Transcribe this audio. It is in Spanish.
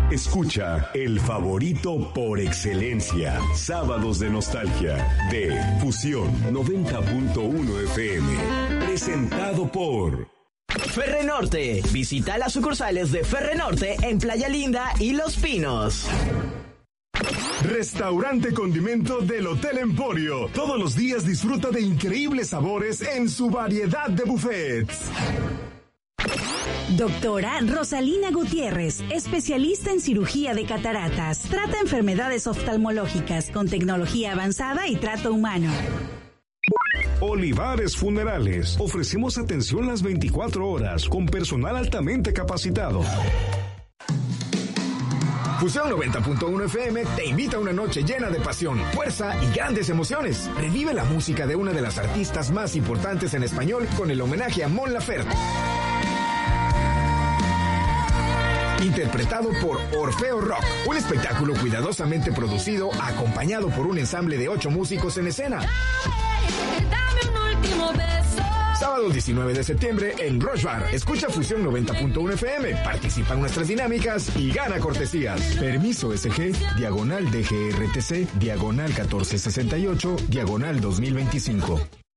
Escucha el favorito por excelencia, Sábados de Nostalgia, de Fusión 90.1 FM. Presentado por Ferrenorte. Visita las sucursales de Ferrenorte en Playa Linda y Los Pinos. Restaurante Condimento del Hotel Emporio. Todos los días disfruta de increíbles sabores en su variedad de buffets. Doctora Rosalina Gutiérrez, especialista en cirugía de cataratas. Trata enfermedades oftalmológicas con tecnología avanzada y trato humano. Olivares Funerales. Ofrecemos atención las 24 horas con personal altamente capacitado. Fusión 90.1 FM te invita a una noche llena de pasión, fuerza y grandes emociones. Revive la música de una de las artistas más importantes en español con el homenaje a Mon Laferte. Interpretado por Orfeo Rock, un espectáculo cuidadosamente producido, acompañado por un ensamble de 8 músicos en escena. Dame un último beso. Sábado 19 de septiembre en Rush Bar. Escucha Fusión 90.1 FM, participa en nuestras dinámicas y gana cortesías. Permiso SG, /DGRTC, /1468, /2025.